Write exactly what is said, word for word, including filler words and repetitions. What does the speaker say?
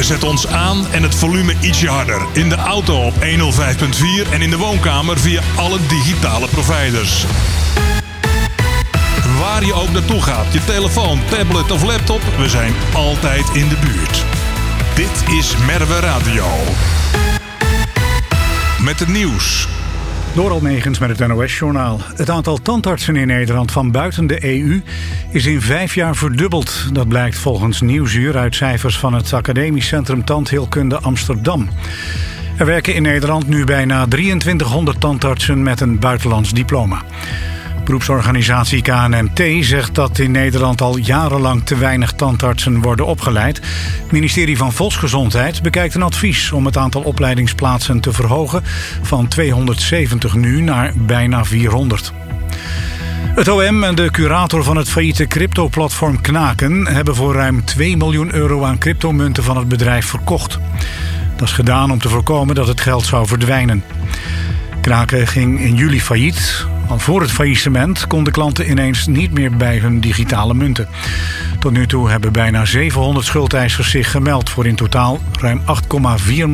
Zet ons aan en het volume ietsje harder. In de auto op honderdvijf komma vier en in de woonkamer via alle digitale providers. Waar je ook naartoe gaat, je telefoon, tablet of laptop, we zijn altijd in de buurt. Dit is Merwe Radio. Met het nieuws. Doral Megens met het N O S-journaal. Het aantal tandartsen in Nederland van buiten de E U is in vijf jaar verdubbeld. Dat blijkt volgens Nieuwsuur uit cijfers van het Academisch Centrum Tandheelkunde Amsterdam. Er werken in Nederland nu bijna drieëntwintighonderd tandartsen met een buitenlands diploma. Beroepsorganisatie K N M T zegt dat in Nederland al jarenlang te weinig tandartsen worden opgeleid. Het ministerie van Volksgezondheid bekijkt een advies om het aantal opleidingsplaatsen te verhogen van tweehonderdzeventig nu naar bijna vierhonderd. Het O M en de curator van het failliete cryptoplatform Knaken hebben voor ruim twee miljoen euro aan cryptomunten van het bedrijf verkocht. Dat is gedaan om te voorkomen dat het geld zou verdwijnen. Knaken ging in juli failliet. Al voor het faillissement konden klanten ineens niet meer bij hun digitale munten. Tot nu toe hebben bijna zevenhonderd schuldeisers zich gemeld voor in totaal ruim acht komma vier